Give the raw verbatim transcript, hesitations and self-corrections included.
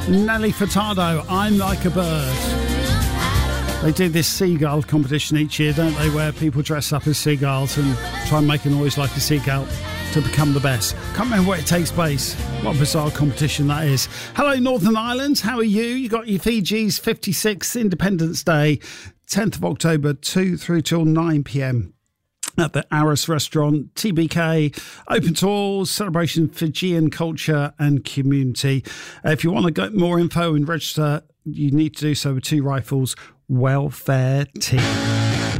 Nelly Furtado, I'm Like a Bird. They do this seagull competition each year, don't they, where people dress up as seagulls and try and make a noise like a seagull to become the best. Can't remember where it takes place. What a bizarre competition that is. Hello, Northern Ireland. How are you? You got your Fiji's fifty-sixth Independence Day, tenth of October, two through till nine p.m. at the Aris Restaurant, T B K, open to all, celebration Fijian culture and community. Uh, if you want to get more info and register, you need to do so with Two Rifles Welfare Team.